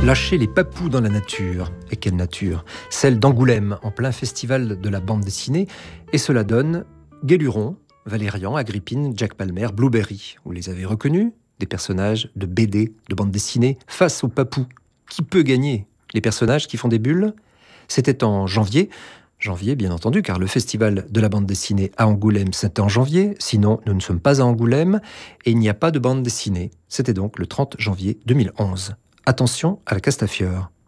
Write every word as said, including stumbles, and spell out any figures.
Lâcher les papous dans la nature. Et quelle nature? Celle d'Angoulême, en plein festival de la bande dessinée. Et cela donne Guéluron, Valérian, Agrippine, Jack Palmer, Blueberry. Vous les avez reconnus? Des personnages de B D, de bande dessinée, face aux papous. Qui peut gagner? Les personnages qui font des bulles? C'était en janvier. Janvier, bien entendu, car le festival de la bande dessinée à Angoulême, c'était en janvier. Sinon, nous ne sommes pas à Angoulême et il n'y a pas de bande dessinée. C'était donc le trente janvier deux mille onze. Attention à la Castafiore.